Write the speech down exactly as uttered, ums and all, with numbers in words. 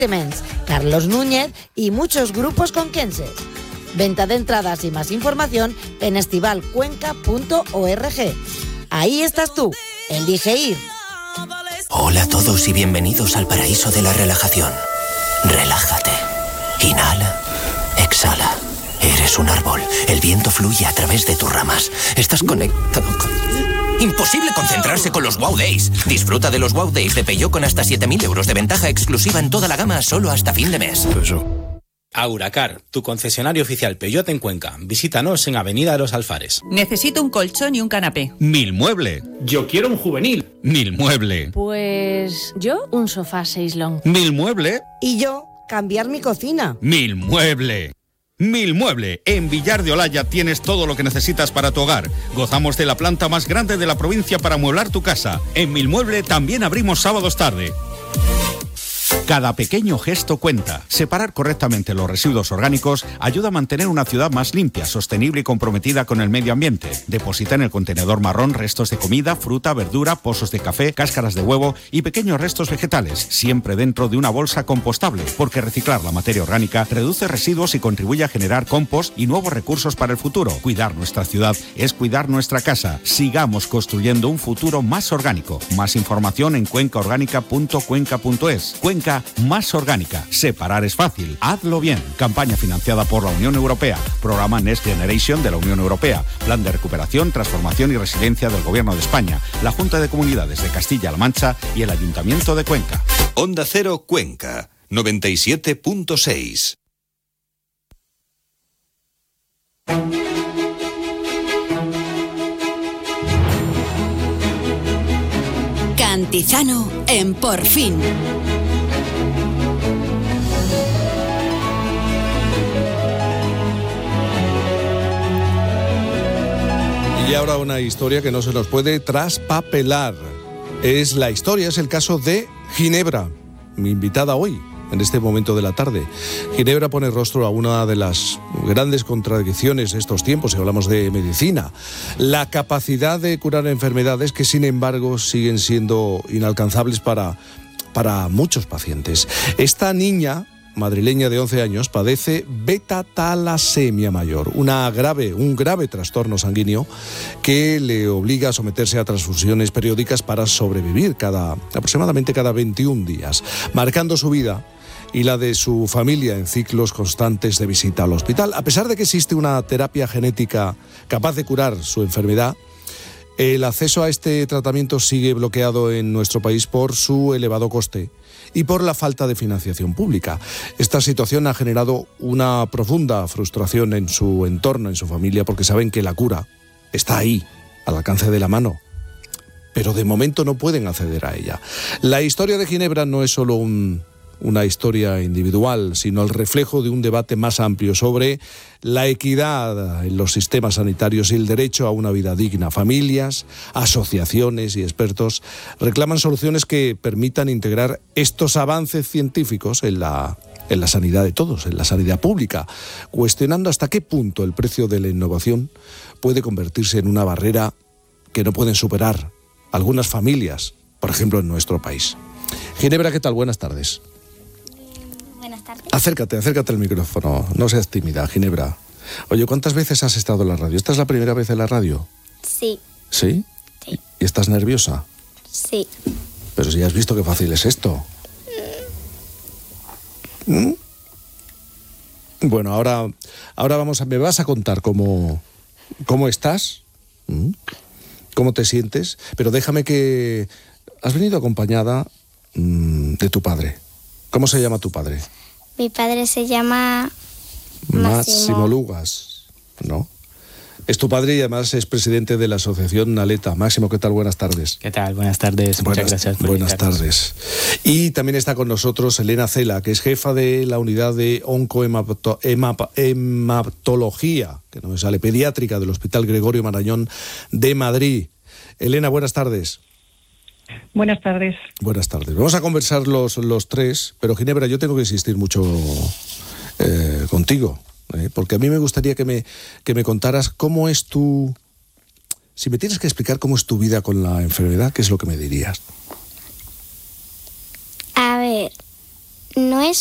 Temens, Carlos Núñez y muchos grupos conquenses. Venta de entradas y más información en estival cuenca punto org. Ahí estás tú, elige ir. Hola a todos y bienvenidos al paraíso de la relajación. Relájate. Inhala. Exhala. Eres un árbol. El viento fluye a través de tus ramas. Estás conectado con... Imposible concentrarse con los Wow Days. Disfruta de los Wow Days de Peugeot con hasta siete mil euros de ventaja exclusiva en toda la gama solo hasta fin de mes. Auracar, tu concesionario oficial Peugeot en Cuenca. Visítanos en Avenida de los Alfares. Necesito un colchón y un canapé. Milmueble. Yo quiero un juvenil. Milmueble. Pues yo un sofá seislong. Milmueble. Y yo cambiar mi cocina. Milmueble. Milmueble. En Villar de Olaya tienes todo lo que necesitas para tu hogar. Gozamos de la planta más grande de la provincia para amueblar tu casa. En Milmueble también abrimos sábados tarde. Cada pequeño gesto cuenta. Separar correctamente los residuos orgánicos ayuda a mantener una ciudad más limpia, sostenible y comprometida con el medio ambiente. Deposita en el contenedor marrón restos de comida, fruta, verdura, pozos de café, cáscaras de huevo y pequeños restos vegetales, siempre dentro de una bolsa compostable, porque reciclar la materia orgánica reduce residuos y contribuye a generar compost y nuevos recursos para el futuro. Cuidar nuestra ciudad es cuidar nuestra casa. Sigamos construyendo un futuro más orgánico. Más información en cuenca orgánica punto cuenca punto es. Cuenca más orgánica. Separar es fácil. Hazlo bien. Campaña financiada por la Unión Europea. Programa Next Generation de la Unión Europea. Plan de recuperación, transformación y resiliencia del Gobierno de España. La Junta de Comunidades de Castilla-La Mancha y el Ayuntamiento de Cuenca. Onda Cero Cuenca, noventa y siete punto seis. Cantizano en Por Fin. Y ahora una historia que no se nos puede traspapelar. Es la historia, es el caso de Ginebra, mi invitada hoy, en este momento de la tarde. Ginebra pone rostro a una de las grandes contradicciones de estos tiempos, si hablamos de medicina. La capacidad de curar enfermedades que, sin embargo, siguen siendo inalcanzables para, para muchos pacientes. Esta niña madrileña de once años padece beta-talasemia mayor, una grave, un grave trastorno sanguíneo que le obliga a someterse a transfusiones periódicas para sobrevivir cada, aproximadamente cada veintiún días, marcando su vida y la de su familia en ciclos constantes de visita al hospital. A pesar de que existe una terapia genética capaz de curar su enfermedad, el acceso a este tratamiento sigue bloqueado en nuestro país por su elevado coste y por la falta de financiación pública. Esta situación ha generado una profunda frustración en su entorno, en su familia, porque saben que la cura está ahí, al alcance de la mano, pero de momento no pueden acceder a ella. La historia de Ginebra no es solo un... una historia individual, sino el reflejo de un debate más amplio sobre la equidad en los sistemas sanitarios y el derecho a una vida digna. Familias, asociaciones y expertos reclaman soluciones que permitan integrar estos avances científicos en la, en la sanidad de todos, en la sanidad pública, cuestionando hasta qué punto el precio de la innovación puede convertirse en una barrera que no pueden superar algunas familias, por ejemplo, en nuestro país. Ginebra, ¿qué tal? Buenas tardes. Buenas tardes. Acércate, acércate al micrófono, no seas tímida, Ginebra. Oye, ¿cuántas veces has estado en la radio? ¿Esta es la primera vez en la radio? Sí. ¿Sí? Sí. ¿Y estás nerviosa? Sí. Pero si ya has visto qué fácil es esto. ¿Mm? Bueno, ahora, ahora vamos a, me vas a contar cómo, cómo estás, ¿Mm? cómo te sientes, pero déjame que... Has venido acompañada mmm, de tu padre. ¿Cómo se llama tu padre? Mi padre se llama Máximo, Máximo Lugas, ¿no? Es tu padre y además es presidente de la asociación Naleta. Máximo, ¿qué tal? Buenas tardes. ¿Qué tal? Buenas tardes. Muchas buenas, gracias por Buenas invitarnos. tardes. Y también está con nosotros Elena Cela, que es jefa de la unidad de oncohematología, que no me sale, pediátrica del Hospital Gregorio Marañón de Madrid. Elena, buenas tardes. Buenas tardes. Buenas tardes. Vamos a conversar los, los tres, pero Ginebra, yo tengo que insistir mucho eh, contigo, eh, porque a mí me gustaría que me, que me contaras cómo es tu... Si me tienes que explicar cómo es tu vida con la enfermedad, ¿qué es lo que me dirías? A ver, no es